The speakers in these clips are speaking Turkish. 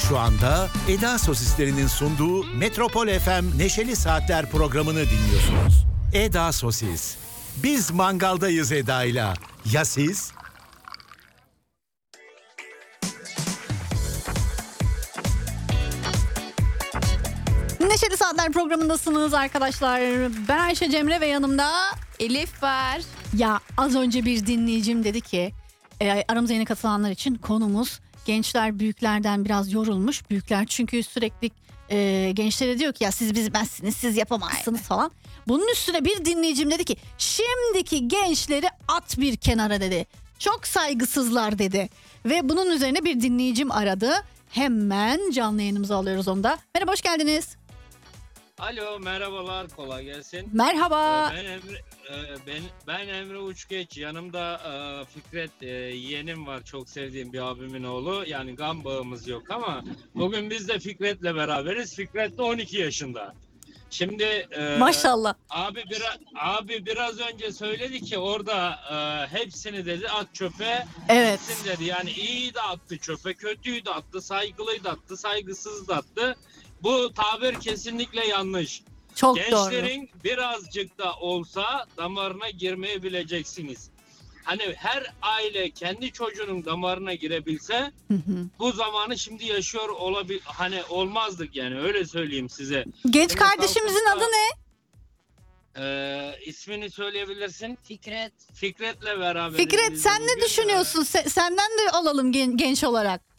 Şu anda Eda Sosislerinin sunduğu Metropol FM Neşeli Saatler programını dinliyorsunuz. Eda Sosis. Biz mangaldayız Eda'yla. Ya siz? Neşeli Saatler programındasınız arkadaşlar. Ben Ayşe Cemre ve yanımda Elif var. Ya az önce bir dinleyicim dedi ki aramıza yeni katılanlar için konumuz gençler büyüklerden biraz yorulmuş. Büyükler çünkü sürekli gençlere diyor ki ya siz bilmezsiniz, siz yapamazsınız falan. Bunun üstüne bir dinleyicim dedi ki şimdiki gençleri at bir kenara dedi. Çok saygısızlar dedi. Ve bunun üzerine bir dinleyicim aradı. Hemen canlı yayınımıza alıyoruz onu da. Merhaba, hoş geldiniz. Alo, merhabalar, kolay gelsin. Merhaba. Ben Emre Uçgeç, yanımda Fikret yeğenim var, çok sevdiğim bir abimin oğlu. Yani kan bağımız yok ama bugün biz de Fikret'le beraberiz. Fikret de 12 yaşında. Şimdi Maşallah. Abi biraz önce söyledi ki orada hepsini dedi at çöpe. Evet. Hepsini dedi, yani iyi de attı çöpe, kötüyü de attı, saygılıyı da attı, saygısız da attı. Bu tabir kesinlikle yanlış. Çok Gençlerin doğru. birazcık da olsa damarına girmeyi bileceksiniz. Hani her aile kendi çocuğunun damarına girebilse bu zamanı şimdi yaşıyor hani olmazdık, yani öyle söyleyeyim size. Genç Şimdi kardeşimizin adı ne? İsmini söyleyebilirsin. Fikret. Fikret'le beraber. Fikret, sen ne düşünüyorsun? Senden de alalım genç olarak.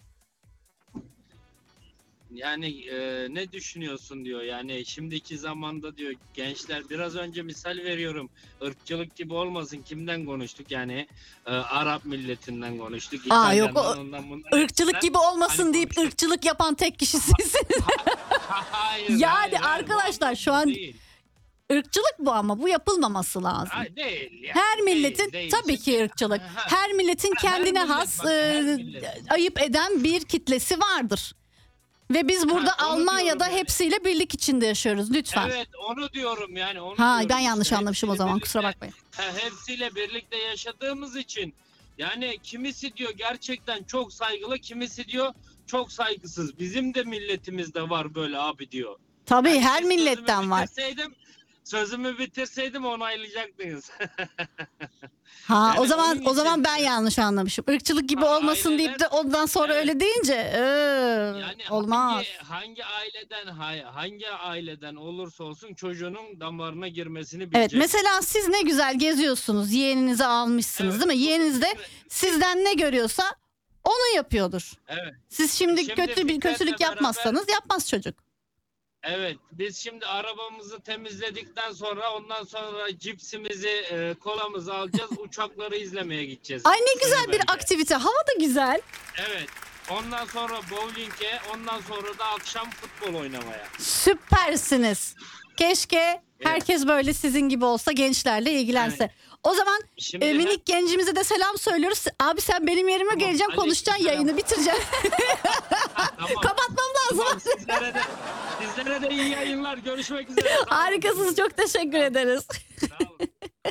Yani ne düşünüyorsun diyor. Yani şimdiki zamanda diyor gençler, biraz önce misal veriyorum. Irkçılık gibi olmasın. Kimden konuştuk? Yani Arap milletinden konuştuk. Yok, ondan bundan. ırkçılık gibi olmasın hani deyip konuştuk. ırkçılık yapan tek kişi sizsiniz. Hayır. Yani arkadaşlar, şu an değil. ırkçılık bu, ama bu yapılmaması lazım. Hayır, değil. Yani. Her milletin değil. tabii ki ırkçılık. Her milletin kendine millet, has bak, her millet. ayıp eden bir kitlesi vardır. Ve biz burada onu Almanya'da diyorum yani. hepsiyle birlik içinde yaşıyoruz, lütfen. Evet, onu diyorum yani. Onu Ben diyorum yanlış işte. anlamışım o Hepsiyle zaman, birlikte- kusura bakmayın. Hepsiyle birlikte yaşadığımız için yani kimisi diyor gerçekten çok saygılı, kimisi diyor çok saygısız. Bizim de milletimizde var böyle abi diyor. Tabii Yani her siz milletten var. Sözümü bitirseydim onaylayacaktınız. O Yani zaman onun o zaman için- ben yanlış anlamışım. Irkçılık gibi olmasın deyip de ondan sonra Evet. öyle deyince Yani olmaz. hangi aileden olursa olsun çocuğunun damarına girmesini Evet, bilecek. mesela siz ne güzel geziyorsunuz. Yeğeninizi almışsınız, Evet. değil mi? Yeğeniniz de sizden ne görüyorsa onu yapıyordur. Evet. Siz şimdi Şimdi kötü bir Fikret'le kötülük yapmazsanız yapmaz çocuk. Evet, biz şimdi arabamızı temizledikten sonra ondan sonra cipsimizi, kolamızı alacağız, uçakları izlemeye gideceğiz. Ay ne güzel bir Sınırbelde. aktivite. Hava da güzel. Evet. Ondan sonra bowling'e, ondan sonra da akşam futbol oynamaya. Süpersiniz. Keşke herkes böyle sizin gibi olsa, gençlerle ilgilense. O zaman Şimdi minik gencimize de selam söylüyoruz. Abi sen benim yerime Tamam, geleceksin, konuşacaksın, aleykümselam. yayını bitireceksin. tamam. Kapatmam lazım. Tamam, sizlere de iyi yayınlar. Görüşmek üzere. Sağ olun. Harikasınız, çok teşekkür ederiz. Sağ olun.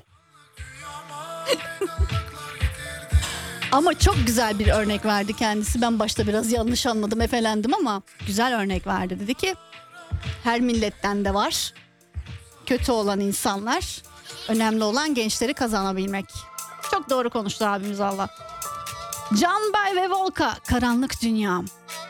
Ama çok güzel bir örnek verdi kendisi. Ben başta biraz yanlış anladım, efelendim ama güzel örnek verdi. Dedi ki her milletten de var kötü olan insanlar. Önemli olan gençleri kazanabilmek. Çok doğru konuştu abimiz, Allah. Can Bay ve Volka, Karanlık Dünya.